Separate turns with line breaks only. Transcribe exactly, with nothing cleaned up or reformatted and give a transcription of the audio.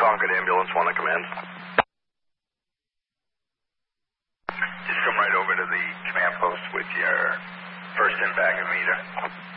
Concord ambulance, want to come in?
Just come right over to the command post with your first impact meter.